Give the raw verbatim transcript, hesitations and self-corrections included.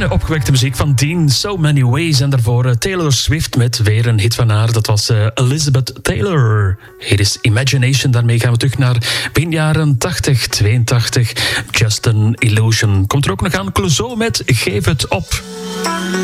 fijne opgewekte muziek van Dean, So Many Ways. En daarvoor uh, Taylor Swift met weer een hit van haar. Dat was uh, Elizabeth Taylor. Hier is Imagination. Daarmee gaan we terug naar begin jaren tachtig, tweeëntachtig. Just an Illusion. Komt er ook nog aan Clouseau met Geef het op.